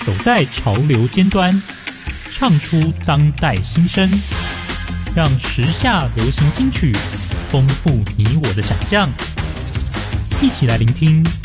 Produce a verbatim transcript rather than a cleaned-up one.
走在潮流尖端，唱出当代心声，让时下流行金曲丰富你我的想象。一起来聆听